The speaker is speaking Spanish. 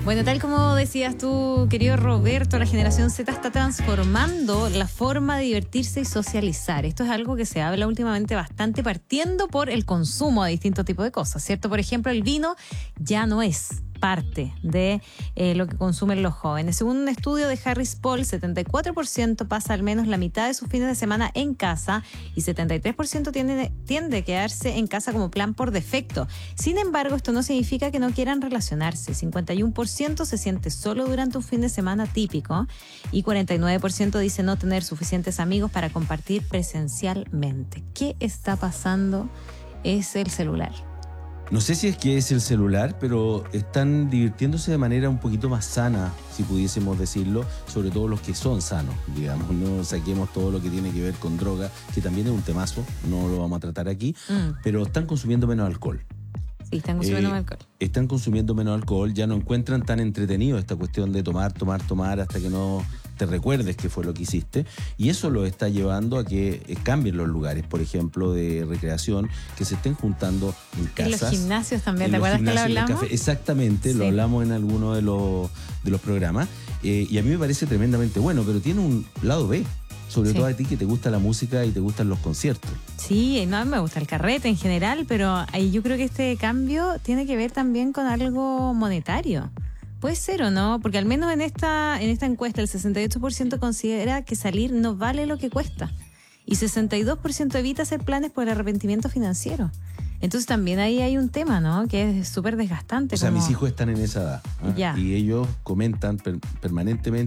Bueno, tal como decías tú, querido Roberto, la generación Z está transformando la forma de divertirse y socializar. Esto es algo que se habla últimamente bastante, partiendo por el consumo de distintos tipos de cosas, ¿cierto? Por ejemplo, el vino ya no es parte de lo que consumen los jóvenes. Según un estudio de Harris Poll, 74% pasa al menos la mitad de sus fines de semana en casa y 73% tiende a quedarse en casa como plan por defecto. Sin embargo, esto no significa que no quieran relacionarse. 51% se siente solo durante un fin de semana típico y 49% dice no tener suficientes amigos para compartir presencialmente. ¿Qué está pasando? Es el celular. No sé si es que es el celular, pero están divirtiéndose de manera un poquito más sana, si pudiésemos decirlo, sobre todo los que son sanos, digamos. No saquemos todo lo que tiene que ver con droga, que también es un temazo, no lo vamos a tratar aquí, pero están consumiendo menos alcohol. Sí, están consumiendo menos alcohol. Están consumiendo menos alcohol, ya no encuentran tan entretenido esta cuestión de tomar hasta que no te recuerdes qué fue lo que hiciste, y eso lo está llevando a que cambien los lugares, por ejemplo, de recreación, que se estén juntando en casas. En los gimnasios también, ¿te acuerdas que lo hablamos? Exactamente, sí. Lo hablamos en alguno de los programas, y a mí me parece tremendamente bueno, pero tiene un lado B. Sobre todo a ti que te gusta la música y te gustan los conciertos. Sí, no, me gusta el carrete en general, pero ahí yo creo que este cambio tiene que ver también con algo monetario. Puede ser o no, porque al menos en esta encuesta el 68% considera que salir no vale lo que cuesta y 62% evita hacer planes por el arrepentimiento financiero. Entonces también ahí hay un tema, ¿no? Que es súper desgastante. O sea, mis hijos están en esa edad, ¿eh? Ya. Y ellos comentan permanentemente